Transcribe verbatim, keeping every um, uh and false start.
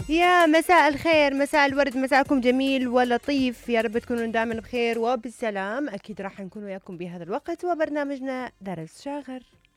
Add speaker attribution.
Speaker 1: يا مساء الخير، مساء الورد، مساءكم جميل ولطيف، يا رب تكونوا دائما بخير وبالسلام. أكيد راح نكون وياكم بهذا الوقت وبرنامجنا درس شاغر.